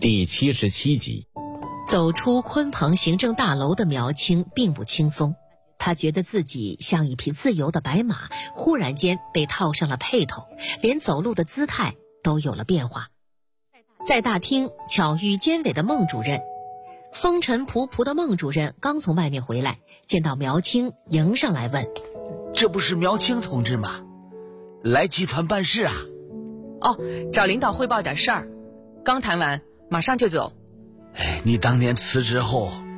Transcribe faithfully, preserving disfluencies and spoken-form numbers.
第七十七集。 走出鲲鹏行政大楼的苗青并不轻松，他觉得自己像一匹自由的白马，忽然间被套上了辔头，连走路的姿态都有了变化。在大厅巧遇监委的孟主任，风尘仆仆的孟主任刚从外面回来，见到苗青迎上来问： 这不是苗青同志吗？来集团办事啊？ 哦，找领导汇报点事儿，刚谈完马上就走。 哎，你当年辞职后